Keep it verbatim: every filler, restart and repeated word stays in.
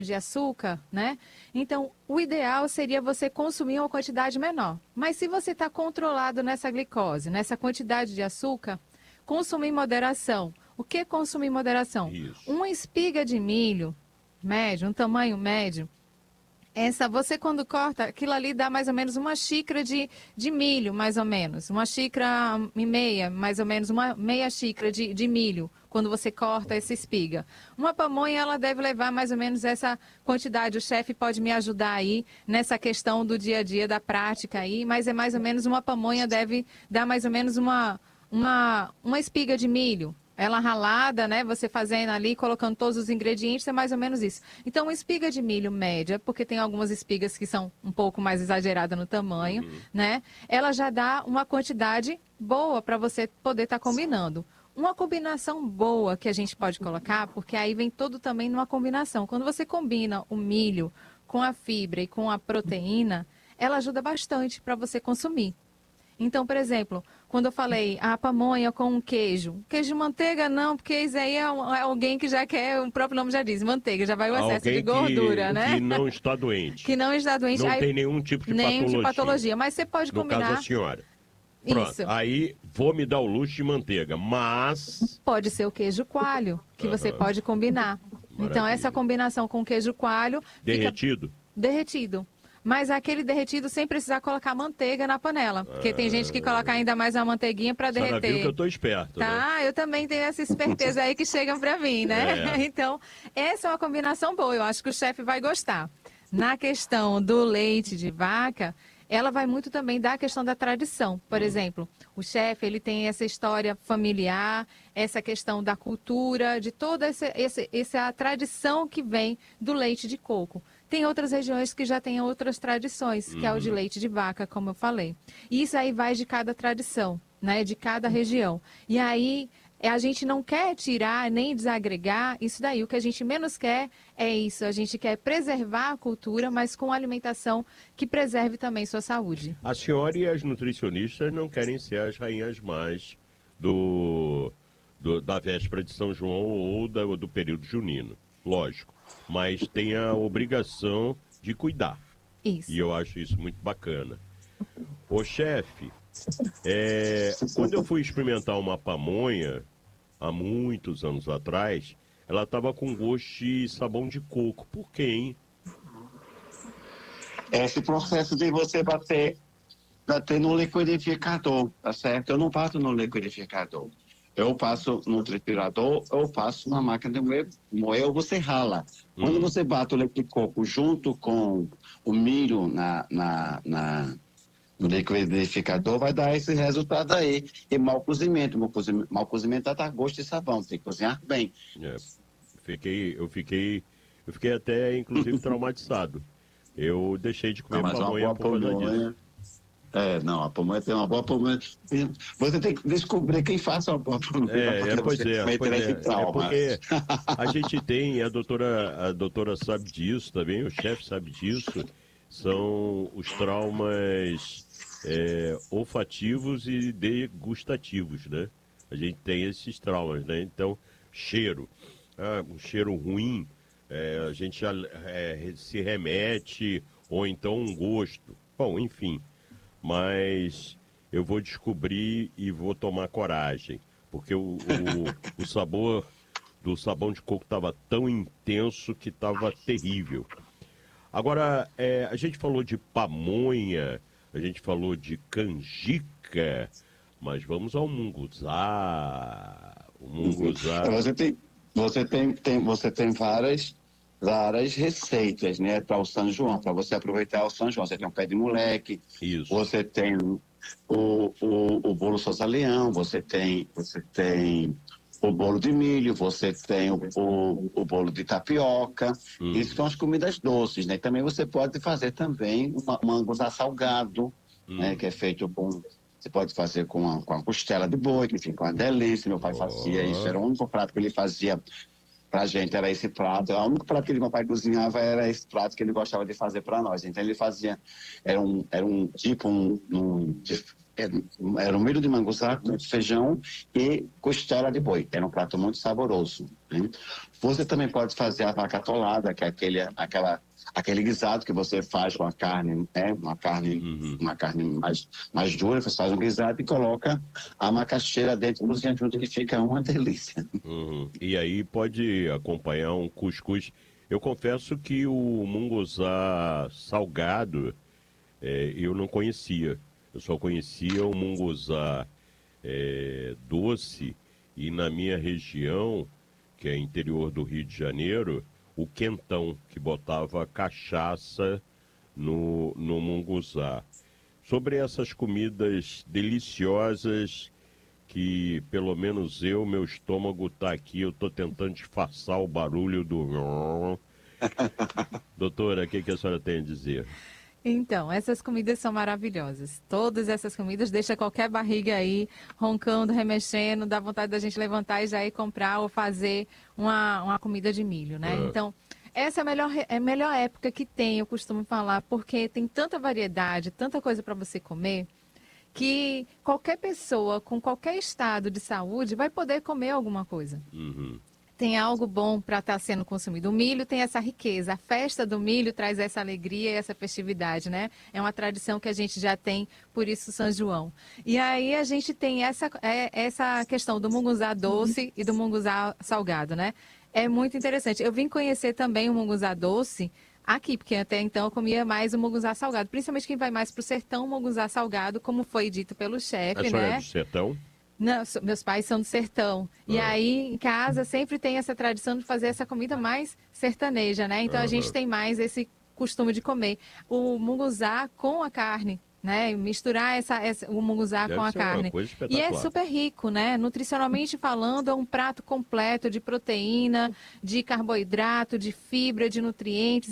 de açúcar, né? Então, o ideal seria você consumir uma quantidade menor. Mas se você está controlado nessa glicose, nessa quantidade de açúcar, consumir em moderação. O que é consumir em moderação? Isso. Uma espiga de milho médio, um tamanho médio, essa, você quando corta, aquilo ali dá mais ou menos uma xícara de, de milho, mais ou menos. Uma xícara e meia, mais ou menos, uma meia xícara de, de milho, quando você corta essa espiga. Uma pamonha, ela deve levar mais ou menos essa quantidade. O chefe pode me ajudar aí nessa questão do dia a dia, da prática aí, mas é mais ou menos uma pamonha deve dar mais ou menos uma, uma, uma espiga de milho. Ela ralada, né? Você fazendo ali, colocando todos os ingredientes, é mais ou menos isso. Então, uma espiga de milho média, porque tem algumas espigas que são um pouco mais exageradas no tamanho, uhum. né? Ela já dá uma quantidade boa para você poder estar tá combinando. Uma combinação boa que a gente pode colocar, porque aí vem todo também numa combinação. Quando você combina o milho com a fibra e com a proteína, ela ajuda bastante para você consumir. Então, por exemplo, quando eu falei a pamonha com queijo, queijo de manteiga não, porque isso aí é, um, é alguém que já quer, o próprio nome já diz, manteiga, já vai o excesso alguém de gordura, que, né? Que não está doente. Que não está doente. Não aí, tem nenhum tipo de nenhum patologia. de patologia, mas você pode no combinar... No caso, a senhora. Pronto, isso. Aí vou me dar o luxo de manteiga, mas... Pode ser o queijo coalho, que uhum. você pode combinar. Maravilha. Então, essa combinação com queijo coalho... Derretido? Fica... Derretido. Mas aquele derretido sem precisar colocar manteiga na panela. Porque ah, tem gente que coloca ainda mais uma manteiguinha para derreter. Você viu que eu tô esperto, tá? né? Eu também tenho essa esperteza aí que chegam para mim, né? É. Então, essa é uma combinação boa. Eu acho que o chefe vai gostar. Na questão do leite de vaca, ela vai muito também da questão da tradição. Por hum. exemplo, o chefe, ele tem essa história familiar, essa questão da cultura, de toda essa, essa, essa tradição que vem do leite de coco. Tem outras regiões que já têm outras tradições, que é o de leite de vaca, como eu falei. E isso aí vai de cada tradição, né? De cada região. E aí, a gente não quer tirar nem desagregar isso daí. O que a gente menos quer é isso. A gente quer preservar a cultura, mas com alimentação que preserve também sua saúde. A senhora e as nutricionistas não querem ser as rainhas más do, do, da véspera de São João ou da, do período junino. Lógico. Mas tem a obrigação de cuidar. Isso. E eu acho isso muito bacana. Ô, chefe, é, quando eu fui experimentar uma pamonha, há muitos anos atrás, ela estava com gosto de sabão de coco. Por quê, hein? Esse processo de você bater, bater no liquidificador, tá certo? Eu não bato no liquidificador. Eu passo no triturador, eu passo na máquina de moer, moer ou você rala. Hum. Quando você bate o leite de coco junto com o milho na, na, na, no liquidificador, vai dar esse resultado aí. E mau cozimento. Mau cozimento, mau cozimento dá gosto de sabão, tem que cozinhar bem. É, fiquei, eu, fiquei, eu fiquei até, inclusive, traumatizado. Eu deixei de comer pamonha por causa disso. É, não, a pamonha tem uma boa pamonha. Você tem que descobrir quem faça uma boa pamonha. É, é pois é, pois é, é porque a gente tem, a doutora, a doutora sabe disso também, o chefe sabe disso, são os traumas é, olfativos e degustativos, né? A gente tem esses traumas, né? Então, cheiro, ah, um cheiro ruim, é, a gente é, se remete, ou então um gosto. Bom, enfim. Mas eu vou descobrir e vou tomar coragem, porque o, o, o sabor do sabão de coco estava tão intenso que estava terrível. Agora, é, a gente falou de pamonha, a gente falou de canjica, mas vamos ao munguzá. O munguzá... Você tem, você tem, tem, você tem várias... várias receitas, né, para o São João, para você aproveitar o São João. Você tem um pé de moleque, isso. Você tem o, o, o bolo Sousa Leão, você tem, você tem o bolo de milho, você tem o, o, o bolo de tapioca. Hum. Isso são as comidas doces, né? Também você pode fazer também um manguzá salgado, hum. né, que é feito com... Você pode fazer com a, com a costela de boi, que fica uma delícia. Meu pai oh. fazia isso, era o único prato que ele fazia pra gente, era esse prato. O único prato que meu pai cozinhava era esse prato que ele gostava de fazer para nós. Então ele fazia, era um, era um tipo, um, um, era um milho de manguzá com feijão e costela de boi. Era um prato muito saboroso. Né? Você também pode fazer a vaca atolada, que é aquele, aquela, aquele guisado que você faz com a carne, né? uma carne, uhum. uma carne mais, mais dura, você faz um guisado e coloca a macaxeira dentro do junto, que fica uma delícia. Uhum. E aí pode acompanhar um cuscuz. Eu confesso que o munguzá salgado é, eu não conhecia. Eu só conhecia o munguzá é, doce e na minha região, que é interior do Rio de Janeiro, o quentão, que botava cachaça no, no munguzá. Sobre essas comidas deliciosas que, pelo menos eu, meu estômago está aqui, eu estou tentando disfarçar o barulho do... Doutora, o que, que a senhora tem a dizer? Então, essas comidas são maravilhosas. Todas essas comidas deixam qualquer barriga aí roncando, remexendo, dá vontade da gente levantar e já ir comprar ou fazer uma, uma comida de milho, né? É. Então, essa é a melhor, é a melhor época que tem, eu costumo falar, porque tem tanta variedade, tanta coisa para você comer, que qualquer pessoa com qualquer estado de saúde vai poder comer alguma coisa. Uhum. Tem algo bom para estar sendo consumido. O milho tem essa riqueza. A festa do milho traz essa alegria e essa festividade, né? É uma tradição que a gente já tem, por isso São João. E aí a gente tem essa, é, essa questão do munguzá doce e do munguzá salgado, né? É muito interessante. Eu vim conhecer também o munguzá doce aqui, porque até então eu comia mais o munguzá salgado. Principalmente quem vai mais para o sertão, o munguzá salgado, como foi dito pelo chefe, né? A senhora é do sertão? Não, meus pais são do sertão. E ah. aí, em casa, sempre tem essa tradição de fazer essa comida mais sertaneja, né? Então, ah, a gente tem mais esse costume de comer o munguzá com a carne, né? Misturar essa, essa, o munguzá Deve com a ser carne. Uma coisa espetacular. E é super rico, né? Nutricionalmente falando, é um prato completo de proteína, de carboidrato, de fibra, de nutrientes.